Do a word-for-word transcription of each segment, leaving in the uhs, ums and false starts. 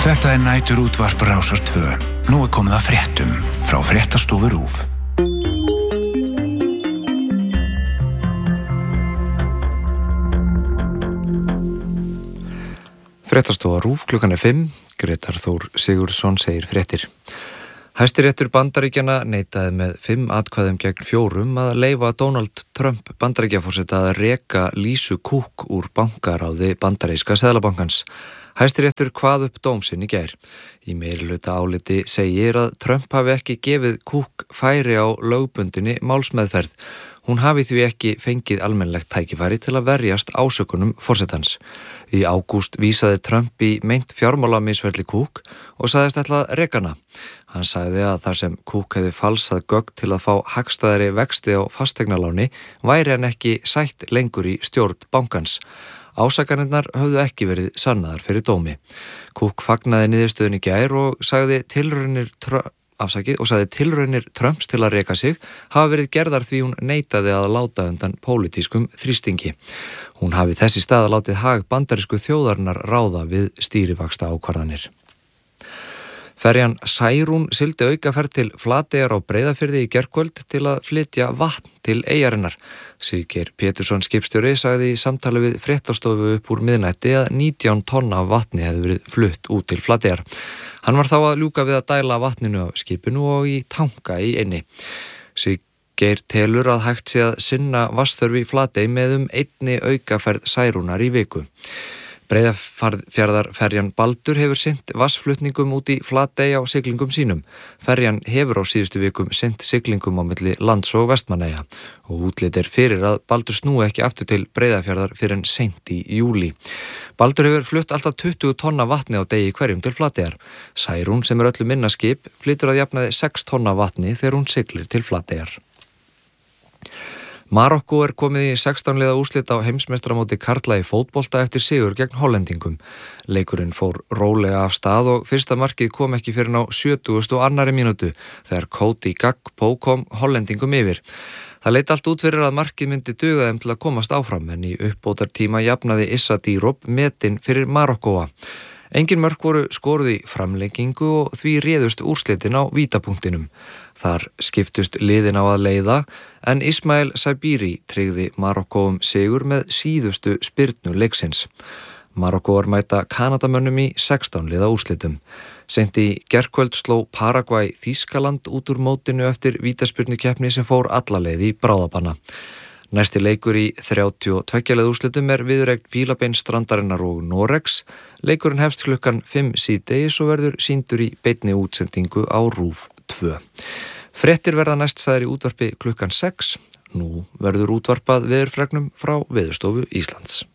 Þetta er næturútvarp Rásar tvö. Nú er komið að fréttum frá fréttastofu RÚV. Fréttastofa RÚV klukkan er fimm. Grétar Þór Sigurðsson segir fréttir. Hæstiréttur Bandaríkjanna neitaði með fimm atkvæðum gegn fjórum að leyfa Donald Trump Bandaríkjaforseta að reka Lísu Cook úr bankaráði bandaríska seðlabankans. Hæstiréttur kvað upp dóm sinn í gær. Í meirihluta áliti segir að Trump hafi ekki gefið Cook færi á lögbundinni málsmeðferð. Hún hafi því ekki fengið almennilegt tækifæri til að verjast ásökunum forsetans. Í ágúst vísaði Trump í meint fjármálamisferli Cook og sagðist ætla að reka hana. Hann sagði að þar sem Cook hefði falsað gögn til að fá hagstæðari vexti á fasteignaláni væri hann ekki sætt lengur í stjórn bankans. Ásakanirnar höfðu ekki verið sannaðar fyrir dómi. Cook fagnaði niðurstöðunni í gær og sagði tilraunir afsakið og sagði tilraunir Trumps til að reka sig hafa verið gerðar því hún neitaði að láta undan pólitískum þrýstingi. Hún hafi þess í stað að látið hag bandarísku þjóðarinnar ráða við stýrivaxta ákvarðanir. Ferjan Særún sigldi aukaferð til Flateyjar á Breiðafirði í gærkvöld til að flytja vatn til eyjarinnar. Siggeir Pétursson skipstjóri sagði í samtali við fréttastofu upp úr miðnætti að nítján tonna af vatni hefði verið flutt út til Flateyjar. Hann var þá að ljúka við að dæla vatninu af skipinu og í tanka í eynni. Siggeir telur að hægt sé að sinna vatnsþörf í Flatey með um einni aukaferð Særúnar í viku. Breiðafjarðarferjan Baldur hefur sinnt vatnsflutningum út í Flatey á siglingum sínum. Ferjan hefur á síðustu vikum sinnt siglingum á milli lands og Vestmannaeyja og útlit er fyrir að Baldur snúi ekki aftur til Breiðafjarðar fyrr en seint í júlí. Baldur hefur flutt alltaf tuttugu tonna vatni á degi hverjum til Flateyjar. Særún sem er öllu minna skip flytur að jafnaði sex tonna vatni þegar hún siglir til Flateyjar. Marokko er komið í sextán liða úrslit á heimsmeistaramóti karla í fótbolta eftir sigur gegn hollendingum. Leikurinn fór rólega af stað og fyrsta markið kom ekki fyrir á sjötugasta og annarri mínútu þegar Cody Gakpo kom hollendingum yfir. Það leit allt út fyrir að markið myndi duga þeim til að komast áfram en í uppbótartíma jafnaði Issa Diop metin fyrir Marokkoa. Engin mörk voru skoruð í framlengingu og því réðust úrslitin á vítapunktinum. Þar skiptust liðin á að leiða en Ismail Sabiri tryggði Marokkóum sigur með síðustu spyrnu leiksins. Marokkóar mæta Kanadamönnum í sextán liða úrslitum. Seint í gærkvöld sló Paragvæ Þýskaland út úr mótinu eftir vítaspyrnukeppni sem fór alla leið í bráðabanna. Næsti leikur í þrjátíu og tveggja liða úrslitum er viðureign Fílabeinsstrandarinnar og Noregs. Leikurinn hefst klukkan fimm síðdegis og verður sýndur í beinni útsendingu á RÚV tvö. Fréttir verða næst sagðar í útvarpi klukkan sex. Nú verður útvarpað veðurfregnum frá Veðurstofu Íslands.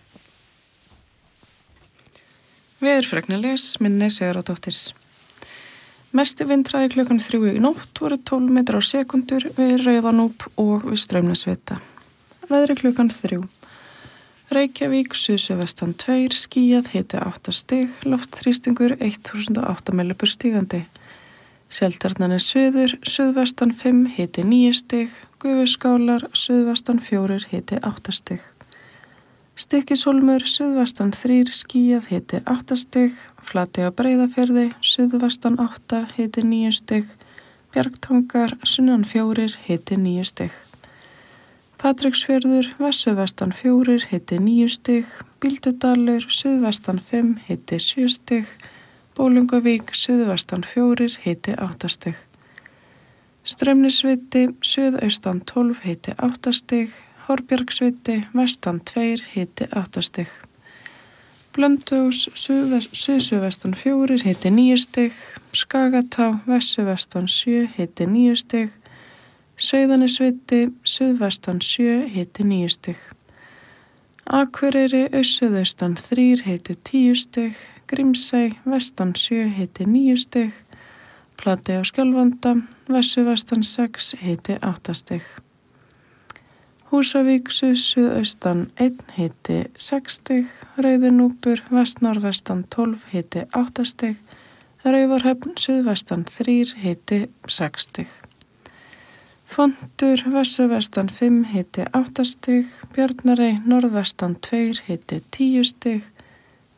Veðurfregnilegs minni Sigurðardóttir. Mesti vindhraði klukkan þrjú í nótt voru tólf metrar á sekundur við Rauðanúp og við Straumnesvita. Veðri klukkan þrjú. Reykjavík, suðsuðvestan tveir, skýjað, hiti átta stig, loftþrýstingur þúsund og átta millibur stigandi. Seltjarnarnes suður, suðvestan fimm, hiti níu stig, Gufuskálar, suðvestan fjórir, hiti átta stig. Stykkishólmur, suðvestan þrír, skýjað, hiti átta stig, Flatey á Breiðafirði, suðvestan átta, hiti níu stig, Bjargtangar, sunnan fjórir, hiti níu stig. Patreksfjörður, vesturvestan fjórir, hiti níu stig, Bíldudalur, suðvestan fimm, hiti sjö stig, Bólungavík, suðvestan fjórir, hiti átta stig. Straumnesviti, suðaustan tólf, hiti átta stig, Horbjargsviti, vestan tveir, hiti átta stig. Blönduós, suðsuðvestan fjórir, hiti níu stig, Skagatá, vesturvestan sjö, hiti níu stig, Sauðanesviti, suðvestan sjö, hiti níu stig. Akureyri, aussuðaustan þrír, hiti tíu stig, Grímsey, vestan sjö, hiti níu stig, Flatey á Skjálfanda, vesturvestan sex, hiti átta stig. Húsavík, suð-suðaustan einn, hiti sex stig, Rauðanúpur, vestnorðvestan tólf, hiti átta stig, Raufarhöfn, suðvestan þrír, hiti sex stig. Fontur, vesturvestan fimm, hiti átta stig, Bjarnarey, norðvestan tveir, hiti tíu stig,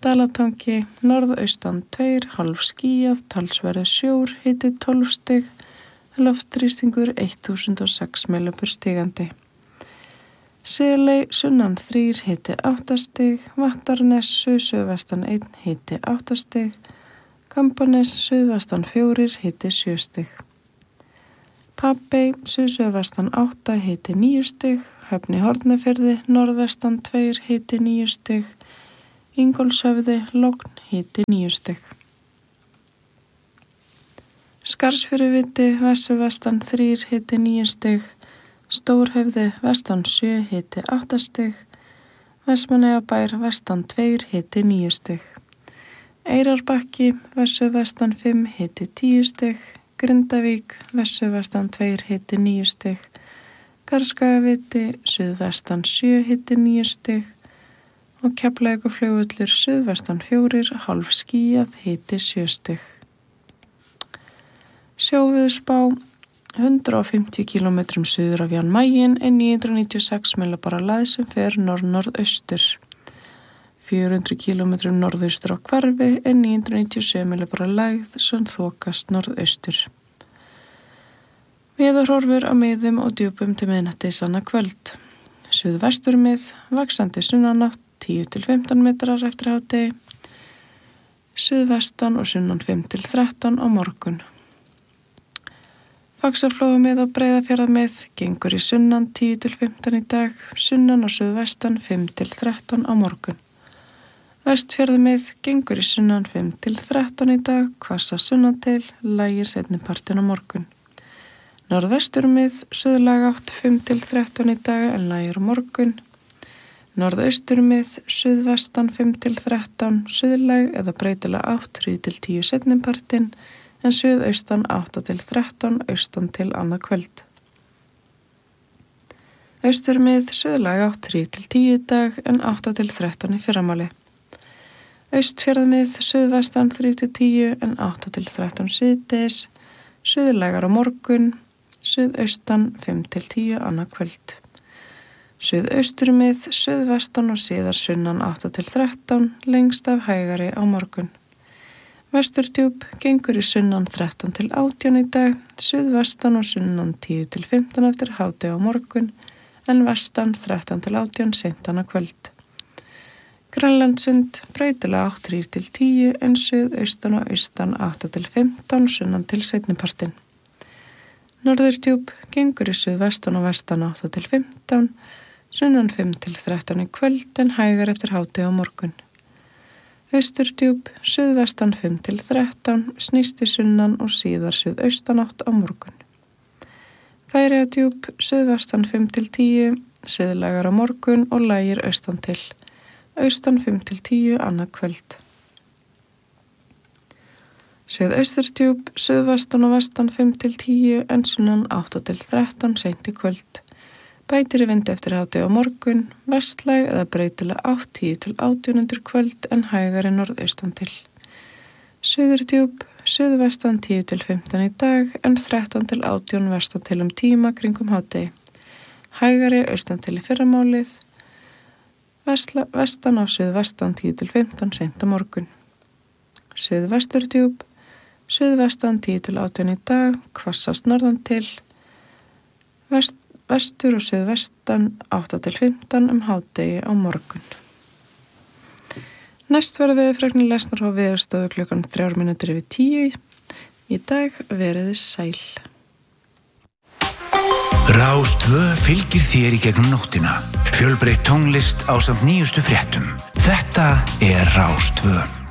Dalatangi, norðaustan tveir, hálf skýjað, talsverður sjór, hiti tólf stig, loftþrýstingur þúsund og sex millilitrar stigandi. Seley, sunnan þrír, hiti átta stig, Vattarnes, suðvestan einn, hiti átta stig, Kambanes, suðvestan fjórir, hiti sjö stig. Papey, suðvestan átta, hiti níu stig, Höfn í Hornafirði, norðvestan tveir, hiti níu stig, Ingólfshöfði, logn, hiti níu stig. Skarðsfjöruviti, vesturvestan þrír, hiti níu stig, Stórhöfði, vestan sjö, hiti átta stig, Vestmannaeyjabær, vestan tveir, hiti níu stig. Eyrarbakki, vesturvestan fimm, hiti tíu stig, Grindavík, vesturvestan tveir, hiti níu stig, Garðskagaviti, suðvestan sjö, hiti níu stig og Keflavíkurflugvöllur, suðvestan fjórir, hálf skýjað, hiti sjö stig. Sjóveðurspá, hundrað og fimmtíu kílómetrum suður af Jan Mayen en níu hundruð níutíu og sex millibara lægð sem fer norð-norðaustur. fjögur hundruð kílómetrum norðaustur á Hvarfi en níu hundruð níutíu og sjö millibara lægð sem þokast norðaustur. Veðurhorfur á miðum og djúpum til miðnættis annað kvöld. Suðvesturmið, vaxandi sunnanátt tíu til fimmtán metrar eftir hádegi. Suðvestan og sunnan fimm til þrettán á morgun. Faxaflóamið og Breiðafjarðarmið gengur í sunnan tíu til fimmtán í dag, sunnan og suðvestan fimm til þrettán á morgun. Vestfjarðarmið gengur í sunnan fimm til þrettán í dag, hvassa sunnan til, lægir seinni partinn á morgun. Norðvesturmið, suðlæg átt fimm til þrettán í dag en lægir á morgun. Norðausturmið, suðvestan fimm til þrettán, suðlæg eða breytilega átt þrjú til tíu seinni partinn, en suðaustan átta til þrettán, austan til annað kvöld. Austurmið, suðlæg átt þrjú til tíu í dag en átta til þrettán í fyrramáli. Austfjarðamið, suðvestan þrjú til tíu en átta til þrettán síðdegis, suðlægar á morgun, suðaustan fimm til tíu annað kvöld. Suðausturmið, suðvestan og síðar sunnan átta til þrettán, lengst af hægari á morgun. Vesturdjúp gengur í sunnan þrettán til átján í dag, suðvestan og sunnan tíu til fimmtán eftir hádegi á morgun, en vestan þrettán til átján seint annað kvöld. Grænlandssund, breytilega átt þrjú til tíu en suðaustan og austan átta til fimmtán sunnan til seinnipartinn. Norðurdjúp gengur í suðvestan og vestan átta til fimmtán, sunnan fimm til þrettán í kvöld en hægar eftir hádegi á morgun. Austurdjúp, suðvestan fimm til þrettán, snýst í sunnan og síðar suðaustan átt á morgun. Færeyjadjúp, suðvestan fimm til tíu, suðlægar á morgun og lægir austan til. Austan fimm til tíu annað kvöld. Suðausturdjúp, suðvestan og vestan fimm til tíu en sunnan átta til þrettán seint í kvöld. Bætir í vind eftir hádegi á morgun, vestlæg eða breytilega átt tíu til átján undir kvöld en hægari norðaustan til. Suðurdjúp, suðvestan tíu til fimmtán í dag en þrettán til átján vestan til um tíma kringum hádegi. Hægari austan til í fyrramálið, Vestla, vestan á suðvestan tíu til fimmtán seint á morgun. Suðvesturdjúp, suðvestan tíu til átján í dag, hvassast norðan til, vest, vestur og suðvestan átta til fimmtán um hádegi á morgun. Næst verður veðurfregnir lesnar á Veðurstofu klukkan þrjár mínútur yfir tíu. Í dag veriði sæl. Rás tvö fylgir þér í gegnum nóttina. Fjölbreytt tónlist ásamt nýjustu fréttum. Þetta er Rás tvö.